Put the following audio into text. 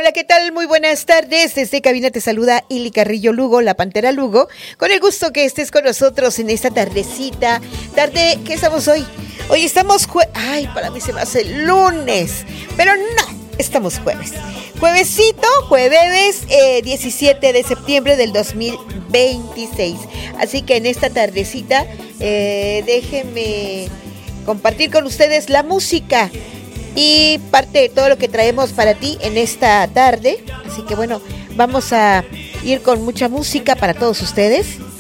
Hola, ¿qué tal? Muy buenas tardes. Desde cabina te saluda Ili Carrillo Lugo, la Pantera Lugo. Con el gusto que estés con nosotros en esta tardecita. Tarde, ¿qué estamos hoy? Hoy estamos Ay, para mí se me hace lunes. Pero no, estamos jueves. Jueves 17 de septiembre del 2026. Así que en esta tardecita, déjenme compartir con ustedes la música y parte de todo lo que traemos para ti en esta tarde. Así que bueno, vamos a ir con mucha música para todos ustedes.